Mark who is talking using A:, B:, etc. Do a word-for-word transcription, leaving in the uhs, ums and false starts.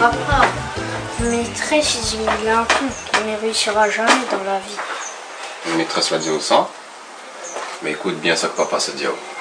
A: Papa, maîtresse, il dit il a un truc, il ne réussira jamais dans la vie.
B: Une maîtresse l'a dit au sang. Mais écoute bien ça que papa se dit.